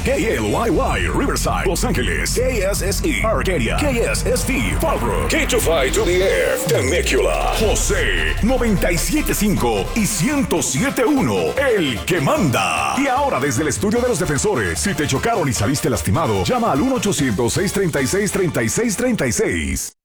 KLYY Riverside, Los Ángeles, KSSE Arcadia, KSST Fallbrook, K25 to the Air, Temecula, José 97.5 y 107.1, el que manda. Y ahora desde el estudio de los defensores, si te chocaron y saliste lastimado, llama al 1-800-636-3636.